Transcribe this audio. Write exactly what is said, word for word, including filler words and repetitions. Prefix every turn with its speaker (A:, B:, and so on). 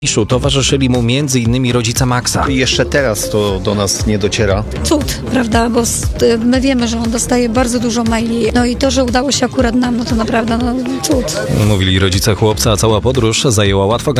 A: Iszu towarzyszyli mu między innymi rodzice Maxa.
B: I jeszcze teraz to do nas nie dociera.
C: Cud, prawda, bo my wiemy, że on dostaje bardzo dużo maili. No i to, że udało się akurat nam, no to naprawdę no, cud.
A: Mówili rodzice chłopca, a cała podróż zajęła łatwo